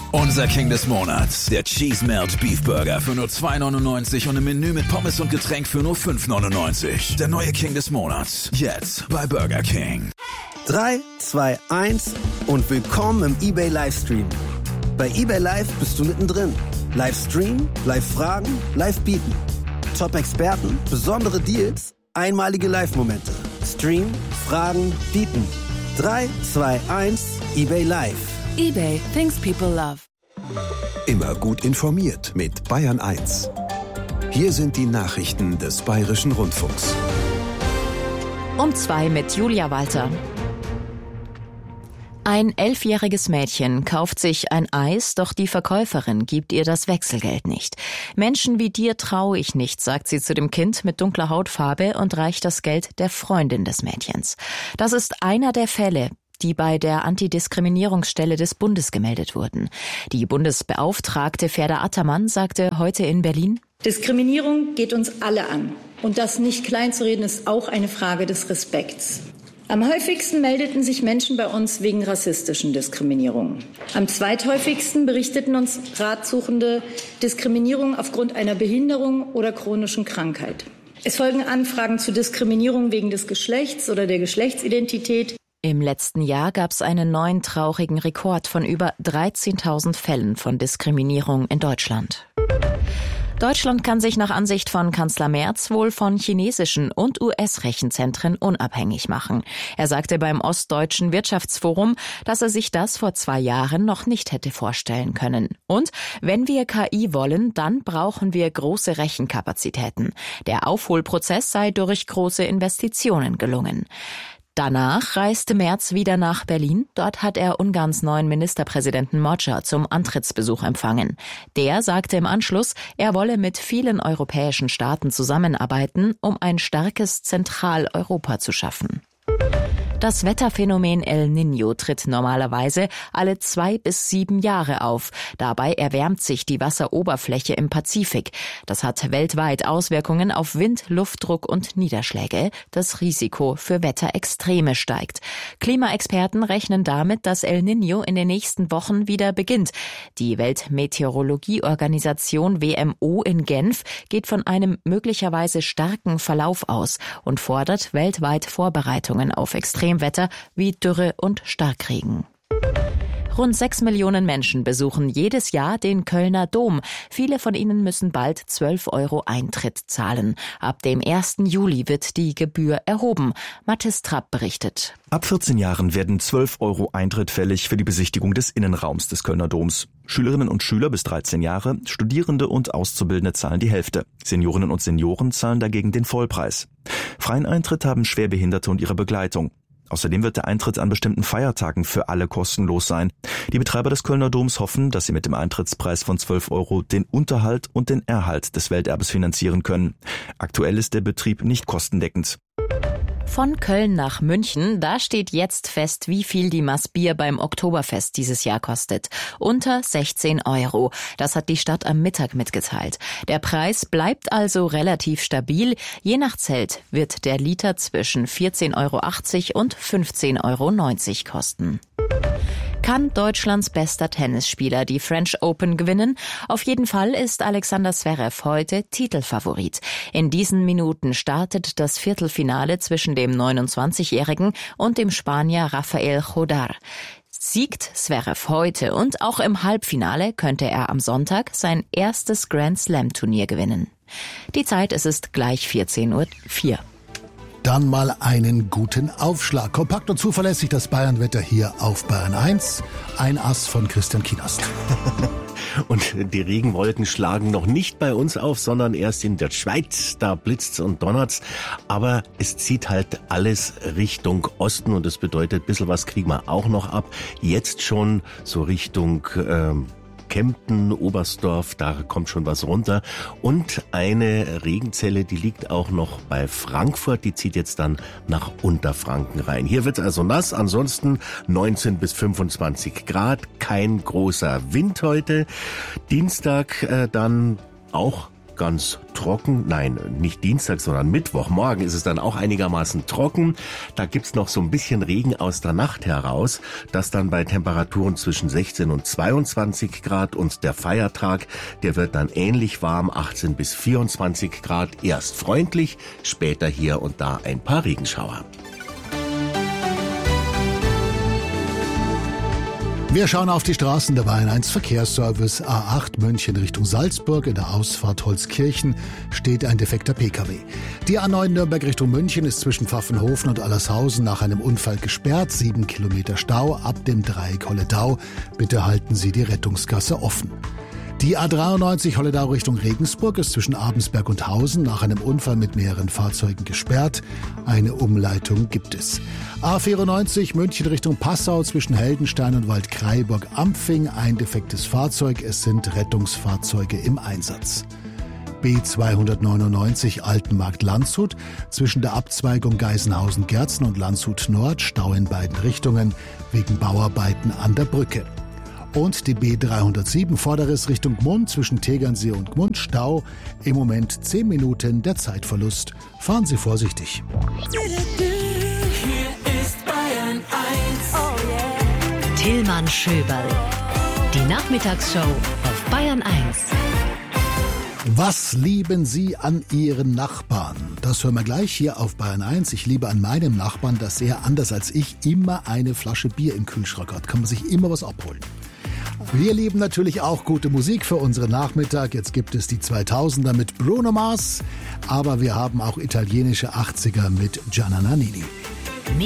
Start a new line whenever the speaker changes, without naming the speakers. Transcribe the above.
Unser King des Monats, der Cheese Melt Beef Burger für nur 2,99 und im Menü mit Pommes und Getränk für nur 5,99. Der neue King des Monats, jetzt bei Burger King.
3, 2, 1 und willkommen im eBay Livestream. Bei eBay Live bist du mittendrin. Livestream, Live-Fragen, Live-Bieten. Top-Experten, besondere Deals, einmalige Live-Momente. Stream, Fragen, Bieten. 3, 2, 1, eBay Live.
eBay, things people love.
Immer gut informiert mit Bayern 1. Hier sind die Nachrichten des Bayerischen Rundfunks.
Um 2 mit Julia Walter. Ein 11-jähriges Mädchen kauft sich ein Eis, doch die Verkäuferin gibt ihr das Wechselgeld nicht. Menschen wie dir traue ich nicht, sagt sie zu dem Kind mit dunkler Hautfarbe und reicht das Geld der Freundin des Mädchens. Das ist einer der Fälle, die bei der Antidiskriminierungsstelle des Bundes gemeldet wurden. Die Bundesbeauftragte Ferda Attermann sagte heute in Berlin:
Diskriminierung geht uns alle an. Und das nicht kleinzureden ist auch eine Frage des Respekts. Am häufigsten meldeten sich Menschen bei uns wegen rassistischen Diskriminierungen. Am zweithäufigsten berichteten uns Ratsuchende Diskriminierung aufgrund einer Behinderung oder chronischen Krankheit. Es folgen Anfragen zu Diskriminierung wegen des Geschlechts oder der Geschlechtsidentität.
Im letzten Jahr gab es einen neuen traurigen Rekord von über 13.000 Fällen von Diskriminierung in Deutschland. Deutschland kann sich nach Ansicht von Kanzler Merz wohl von chinesischen und US-Rechenzentren unabhängig machen. Er sagte beim Ostdeutschen Wirtschaftsforum, dass er sich das vor 2 Jahren noch nicht hätte vorstellen können. Und wenn wir KI wollen, dann brauchen wir große Rechenkapazitäten. Der Aufholprozess sei durch große Investitionen gelungen. Danach reiste Merz wieder nach Berlin. Dort hat er Ungarns neuen Ministerpräsidenten Magyar zum Antrittsbesuch empfangen. Der sagte im Anschluss, er wolle mit vielen europäischen Staaten zusammenarbeiten, um ein starkes Zentraleuropa zu schaffen. Das Wetterphänomen El Niño tritt normalerweise alle 2 bis 7 Jahre auf. Dabei erwärmt sich die Wasseroberfläche im Pazifik. Das hat weltweit Auswirkungen auf Wind, Luftdruck und Niederschläge. Das Risiko für Wetterextreme steigt. Klimaexperten rechnen damit, dass El Niño in den nächsten Wochen wieder beginnt. Die Weltmeteorologieorganisation WMO in Genf geht von einem möglicherweise starken Verlauf aus und fordert weltweit Vorbereitungen auf Extremwetter wie Dürre und Starkregen. Rund 6 Millionen Menschen besuchen jedes Jahr den Kölner Dom. Viele von ihnen müssen bald 12 € Eintritt zahlen. Ab dem 1. Juli wird die Gebühr erhoben. Mathis Trapp berichtet.
Ab 14 Jahren werden 12 € Eintritt fällig für die Besichtigung des Innenraums des Kölner Doms. Schülerinnen und Schüler bis 13 Jahre, Studierende und Auszubildende zahlen die Hälfte. Seniorinnen und Senioren zahlen dagegen den Vollpreis. Freien Eintritt haben Schwerbehinderte und ihre Begleitung. Außerdem wird der Eintritt an bestimmten Feiertagen für alle kostenlos sein. Die Betreiber des Kölner Doms hoffen, dass sie mit dem Eintrittspreis von 12 € den Unterhalt und den Erhalt des Welterbes finanzieren können. Aktuell ist der Betrieb nicht kostendeckend.
Von Köln nach München, da steht jetzt fest, wie viel die Maßbier beim Oktoberfest dieses Jahr kostet. Unter 16 €. Das hat die Stadt am Mittag mitgeteilt. Der Preis bleibt also relativ stabil. Je nach Zelt wird der Liter zwischen 14,80 € und 15,90 € kosten. Kann Deutschlands bester Tennisspieler die French Open gewinnen? Auf jeden Fall ist Alexander Zverev heute Titelfavorit. In diesen Minuten startet das Viertelfinale zwischen dem 29-Jährigen und dem Spanier Rafael Jodar. Siegt Zverev heute und auch im Halbfinale könnte er am Sonntag sein erstes Grand-Slam-Turnier gewinnen. Die Zeit, es ist gleich 14:04 Uhr.
Dann mal einen guten Aufschlag. Kompakt und zuverlässig das Bayernwetter hier auf Bayern 1. Ein Ass von Christian Kienast.
Und die Regenwolken schlagen noch nicht bei uns auf, sondern erst in der Schweiz. Da blitzt's und donnert's. Aber es zieht halt alles Richtung Osten und das bedeutet, ein bisschen was kriegen wir auch noch ab. Jetzt schon so Richtung Kempten, Oberstdorf, da kommt schon was runter. Und eine Regenzelle, die liegt auch noch bei Frankfurt, die zieht jetzt dann nach Unterfranken rein. Hier wird's also nass, ansonsten 19 bis 25 Grad, kein großer Wind heute. Dienstag dann auch ganz trocken. Nein, nicht Dienstag, sondern Mittwoch. Morgen ist es dann auch einigermaßen trocken. Da gibt's noch so ein bisschen Regen aus der Nacht heraus. Das dann bei Temperaturen zwischen 16 und 22 Grad. Und der Feiertag, der wird dann ähnlich warm, 18 bis 24 Grad. Erst freundlich, später hier und da ein paar Regenschauer.
Wir schauen auf die Straßen der Bayern 1 Verkehrsservice A8 München Richtung Salzburg. In der Ausfahrt Holzkirchen steht ein defekter Pkw. Die A9 Nürnberg Richtung München ist zwischen Pfaffenhofen und Allershausen nach einem Unfall gesperrt. 7 Kilometer Stau ab dem Dreieck Holledau. Bitte halten Sie die Rettungsgasse offen. Die A93 Holledau Richtung Regensburg ist zwischen Abensberg und Hausen nach einem Unfall mit mehreren Fahrzeugen gesperrt. Eine Umleitung gibt es. A94 München Richtung Passau zwischen Heldenstein und Waldkraiburg-Ampfing. Ein defektes Fahrzeug. Es sind Rettungsfahrzeuge im Einsatz. B299 Altenmarkt-Landshut zwischen der Abzweigung Geisenhausen-Gerzen und Landshut-Nord. Stau in beiden Richtungen wegen Bauarbeiten an der Brücke. Und die B307 Vorderriss Richtung Gmund zwischen Tegernsee und Gmund. Stau. Im Moment 10 Minuten der Zeitverlust. Fahren Sie vorsichtig.
Hier ist Bayern 1. Oh yeah.
Tillmann Schöberl. Die Nachmittagsshow auf Bayern 1.
Was lieben Sie an Ihren Nachbarn? Das hören wir gleich hier auf Bayern 1. Ich liebe an meinem Nachbarn, dass er anders als ich immer eine Flasche Bier im Kühlschrank hat. Kann man sich immer was abholen. Wir lieben natürlich auch gute Musik für unseren Nachmittag. Jetzt gibt es die 2000er mit Bruno Mars, aber wir haben auch italienische 80er mit Gianna Nannini.